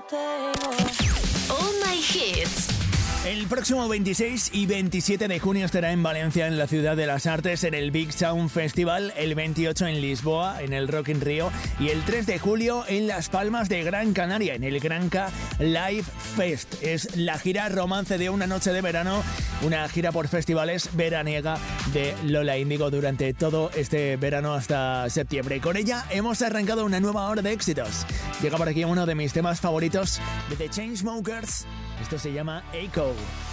All My Hits. El próximo 26 y 27 de junio estará en Valencia, en la Ciudad de las Artes, en el Big Sound Festival, el 28 en Lisboa, en el Rock in Rio, y el 3 de julio en Las Palmas de Gran Canaria, en el Granca Live Fest. Es la gira Romance de una noche de verano, una gira por festivales veraniega de Lola Índigo durante todo este verano hasta septiembre. Con ella hemos arrancado una nueva hora de éxitos. Llega por aquí uno de mis temas favoritos de The Chainsmokers. Esto se llama Echo.